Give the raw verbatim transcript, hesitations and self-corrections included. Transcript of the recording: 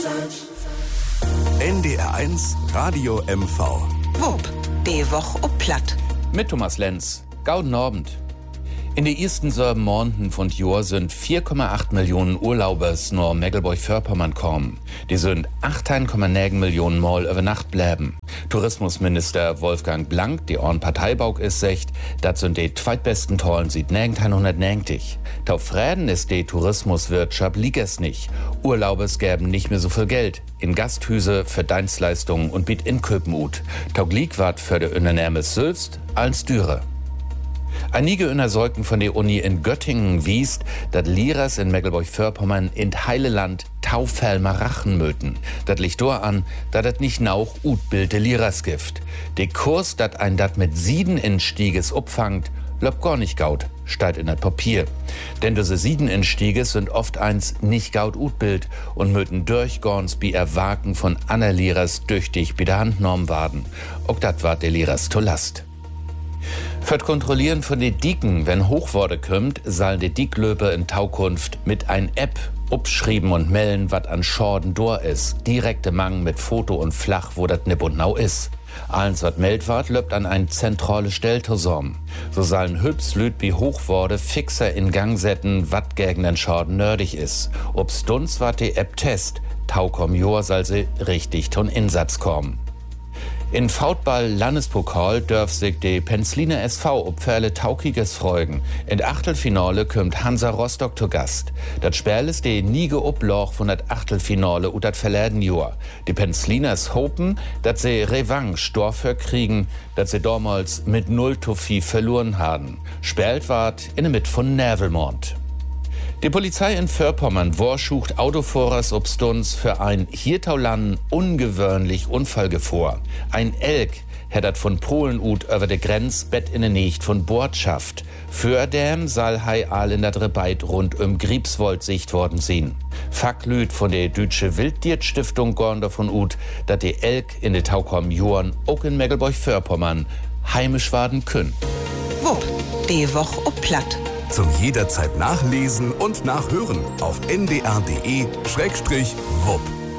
N D R eins Radio M V. Wupp, die Woche ob Platt. Mit Thomas Lenz. Gauden Abend. In den ersten sieben Monaten von Jahr sind vier Komma acht Millionen Urlaubers nach Mecklenburg-Vorpommern kommen. Die sind achtzehn Komma neun Millionen Mal über Nacht bleiben. Tourismusminister Wolfgang Blank, die Orn Parteibauk ist, sagt, das sind die zweitbesten Tollen seit neunzehnhundertneunzig. Tauf Fräden ist die Tourismuswirtschaft liegt es nicht. Urlaubers gäben nicht mehr so viel Geld. In Gasthüse für Dienstleistungen und biet Inköpen ut. Taug lieg wat für de Unternehmens selbst als Düre. Einige Untersuchungen von der Uni in Göttingen wiest, dass Lehrers in Mecklenburg-Vorpommern in heile Land Taufhelmer Rachen möten. Das liegt dort an, dass das nicht nauch utbilde Lehrers gibt. Der Kurs, dat ein dat mit sieben Instieges upfangt, löbt gar nicht gaut, steht in das Papier. Denn diese sieben Instieges sind oft eins nicht gaut utbild und möten durchgorns bi Erwaken von aner Lehrers tüchtig bi der Handnorm waden. Auch dat ward der Lehrers to Last. Für das Kontrollieren von den Dieken, wenn Hochworde kommt, sollen die Dieklöper in Taukunft mit ein App upschrieben und melden, wat an Schorden dor ist. Direkte Mang mit Foto und Flach, wo dat nipp und nau ist. Allens wat meldt ward, löbt an ein zentrale Stelltosom. So sollen hübs Lüt wie Hochworde fixer in Gang setzen, wat gegen den Schorden nördig ist. Ob's duns wat die App test, taukom Jor soll sie richtig ton Insatz kommen. In Foutball-Landespokal dürf sich die Penzliner S V ob Pferle Taukiges freuen. In der Achtelfinale kommt Hansa Rostock zu Gast. Das Spiel ist die niege Obloch von der Achtelfinale und das verleden Jahr. Die Penzliners hoffen, dass sie Revanche dafür kriegen, dass sie damals mit null zu vier verloren haben. Spielt ward in der Mitte von Nervelmond. Die Polizei in Vorpommern vorschucht Autofahrers ob Stunts für ein hiertaulan ungewöhnlich Unfallgefahr. Ein Elk hättert von Polen ut über de Grenz Bett in der Nähe von Bordschaft. Für dem soll hei all in der Rebeit rund um Griebswold sicht worden sein. Facklüt von der Deutsche Wildtierstiftung gorn davon ut, dat die Elk in de Taukom Joren auch in Mecklenburg-Vorpommern heimisch werden können. Wupp, die Woche ob Platt. Zum jederzeit nachlesen und nachhören auf n d r punkt d e Schrägstrich wupp.